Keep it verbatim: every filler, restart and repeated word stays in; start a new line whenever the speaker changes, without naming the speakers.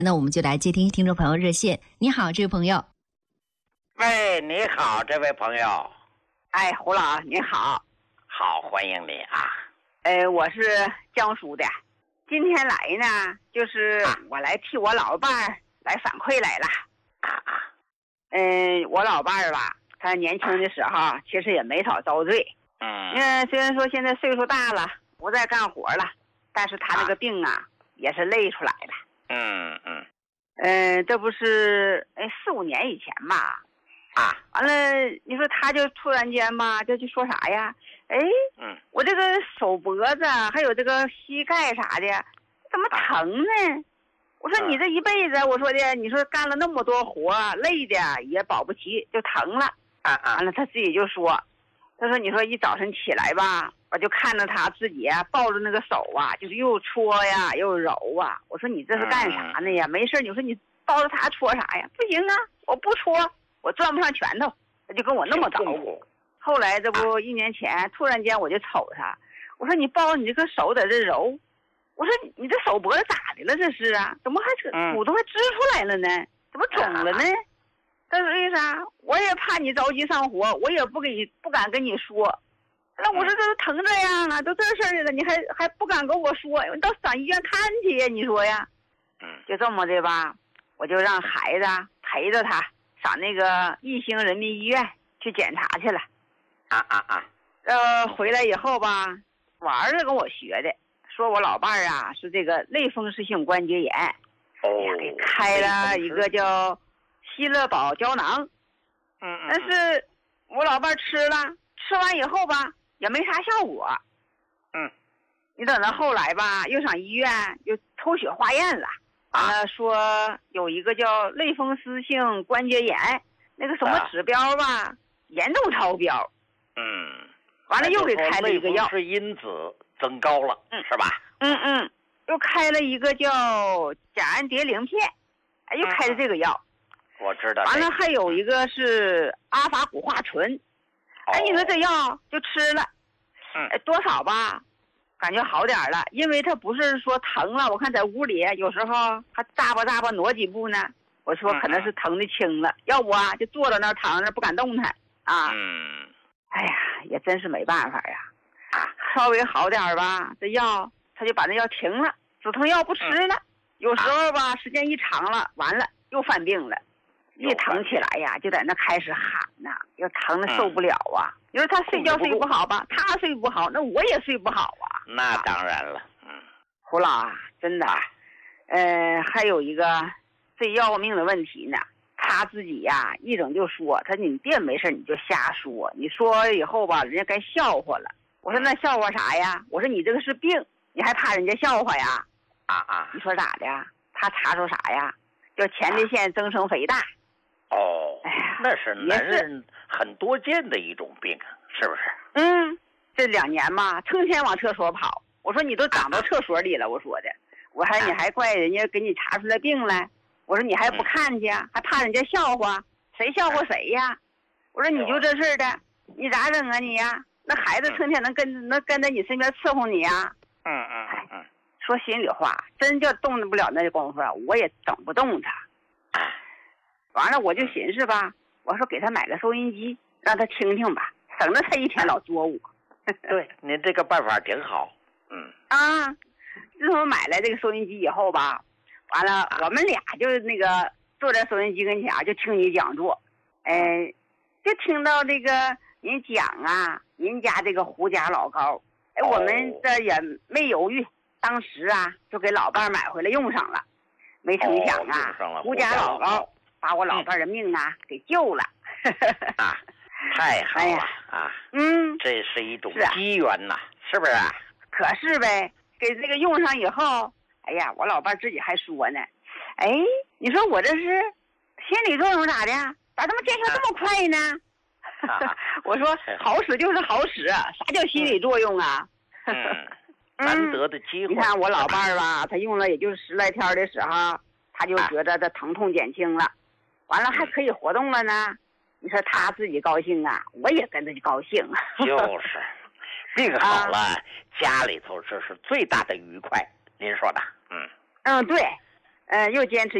那我们就来接听听众朋友热线。你好，这位朋友。
喂，你好，这位朋友。
哎，胡老你好。
好，欢迎你啊。
呃，我是江苏的，今天来呢，就是我来替我老伴儿来反馈来了。
啊啊。
嗯，我老伴儿吧，他年轻的时候、啊、其实也没少遭罪。
嗯。
因为虽然说现在岁数大了，不再干活了，但是他那个病啊，啊也是累出来了。
嗯嗯。
嗯，这不是哎四五年以前吧。
啊，
完了，你说他就突然间吧，这就说啥呀？哎，
嗯，
我这个手脖子还有这个膝盖啥的，怎么疼呢？啊、我说你这一辈子，我说的，你说干了那么多活，累的也保不齐，就疼了。
啊啊！
完了，他自己就说，他说你说一早晨起来吧，我就看着他自己啊抱着那个手啊，就是又搓呀又揉啊。我说你这是干啥呢呀？嗯、没事，你说你抱着他搓啥呀？不行啊，我不搓。我攥不上拳头，他就跟我那么捣鼓。后来这不一年前，突然间我就瞅他，我说你抱你这个手在这揉，我说你这手脖子咋的了？这是啊，怎么还骨头还支出来了呢？怎么肿了呢？他说为啥？我也怕你着急上火，我也不给你不敢跟你说。那我说这都疼这样了，都这事儿了，你还还不敢跟我说？你到上医院看去呀？你说呀？
嗯，
就这么的吧，我就让孩子陪着他。上那个义兴人民医院去检查去了。
啊啊啊！
呃，回来以后吧，我儿子跟我学的，说我老伴儿啊是这个类风湿性关节炎，
哦，
给开了一个叫希乐宝胶囊。
嗯嗯。
但是我老伴儿吃了，吃完以后吧也没啥效果。
嗯。
你等到后来吧，又上医院又抽血化验了。完了说有一个叫类风湿性关节炎，那个什么指标吧，啊、严重超标。
嗯。
完了又给开了一个药，
类风湿因子增高了，
嗯，
是吧？
嗯嗯，又开了一个叫甲氨蝶呤片，哎，又开了这个药。
嗯、我知道。
完了还有一个是阿法古化醇，
哦、
哎，你说这药就吃了，
嗯，
哎，多少吧？感觉好点了，因为他不是说疼了，我看在屋里有时候还咋吧咋吧挪几步呢。我说可能是疼的轻了，嗯、要不啊就坐到那儿躺着不敢动弹啊。
嗯，
哎呀，也真是没办法呀。啊，稍微好点吧，这药他就把那药停了，止疼药不吃了。嗯、有时候吧，时间一长了，完了又犯病了，一疼起来呀，就在那开始喊呐，要疼的受不了啊。嗯，你说他睡觉睡不好吧，他睡不好，那我也睡不好啊。
那当然了，嗯，
胡老啊，真的，呃，还有一个最要命的问题呢。他自己呀、啊，一整就说，他说你别没事你就瞎说，你说以后吧，人家该笑话了。我说那笑话啥呀？我说你这个是病，你还怕人家笑话呀？
啊啊！
你说咋的呀？他查出啥呀？叫前列腺增生肥大。
哦，哎呀，那是男人很多见的一种病，是不是？
嗯。这两年嘛，成天往厕所跑。我说你都长到厕所里了，我说的，我还你还怪人家给你查出来病来？我说你还不看去，还怕人家笑话？谁笑话谁呀？我说你就这事的，你咋整啊你呀？那孩子成天能跟能跟在你身边伺候你呀？
嗯嗯嗯嗯。
说心里话，真叫动不了那功夫，我也整不动他。完了我就寻思吧，我说给他买个收音机，让他听听吧，省得他一天老作我。
对，您这个办法挺好。嗯
啊，自从买了这个收音机以后吧，完了我们俩就那个坐在收音机跟前就听你讲座，哎，就听到这个您讲啊，您家这个胡家老高，哎，我们这也没犹豫，当时啊就给老伴买回来用上了，没成想啊，
哦、
胡家老高把我老伴的命啊、嗯、给救了。
啊，太好了、哎、啊！
嗯，
这是一种机缘呐，是, 是不是？
可是呗，给这个用上以后，哎呀，我老伴自己还说呢，哎，你说我这是心理作用咋的？咋他妈见效这么快呢？啊、我说好使就是好使，啥叫心理作用啊？
嗯，难得的机会。
你看我老伴儿吧，他用了也就是十来天的时候，他就觉得这疼痛减轻了，完了还可以活动了呢。你说他自己高兴啊，我也跟着就高兴。
就是病好了、啊、家里头这是最大的愉快，您说的。嗯
嗯，对， 呃，又坚持。